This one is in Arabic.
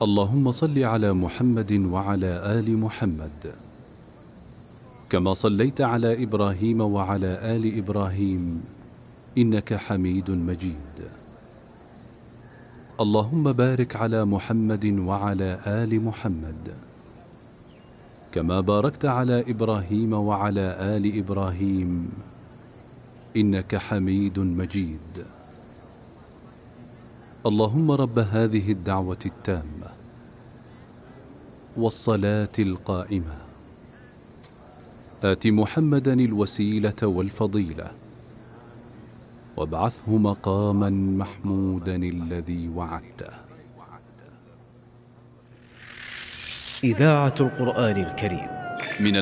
اللهم صل على محمد وعلى آل محمد كما صليت على إبراهيم وعلى آل إبراهيم إنك حميد مجيد. اللهم بارك على محمد وعلى آل محمد كما باركت على إبراهيم وعلى آل إبراهيم إنك حميد مجيد. اللهم رب هذه الدعوة التامة والصلاة القائمة آت محمدا الوسيلة والفضيلة وابعثه مقاما محمودا الذي وعدته. إذاعة القرآن الكريم من